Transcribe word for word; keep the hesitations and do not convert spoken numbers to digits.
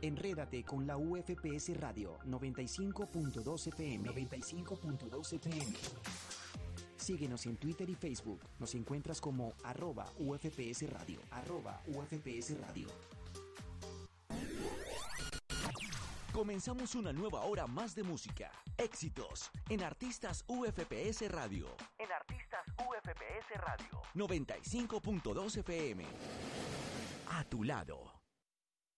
Enrédate con la U F P S Radio noventa y cinco punto dos F M. noventa y cinco punto dos F M. Síguenos en Twitter y Facebook. Nos encuentras como arroba U F P S Radio. Arroba U F P S Radio. Comenzamos una nueva hora más de música. Éxitos en Artistas U F P S Radio. En Artistas U F P S Radio. noventa y cinco punto dos F M. A tu lado.